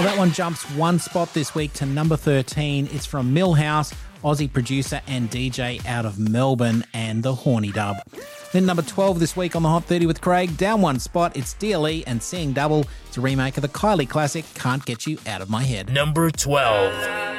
Well, that one jumps one spot this week to number 13. It's from Millhouse, Aussie producer and DJ out of Melbourne, and the Horny Dub. Then number 12 this week on the Hot 30 with Craig, down one spot, it's DLE and Seeing Double. It's a remake of the Kylie classic, Can't Get You Out of My Head. Number 12.